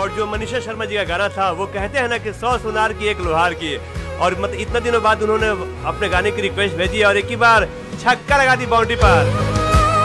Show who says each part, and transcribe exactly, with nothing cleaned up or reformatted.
Speaker 1: और जो मनीषा शर्मा जी का गाना था, वो कहते हैं ना कि सौ सुनार की एक लोहार की, और मतलब इतना दिनों बाद उन्होंने अपने गाने की रिक्वेस्ट भेजी और एक ही बार छक्का लगा दी बाउंड्री पर।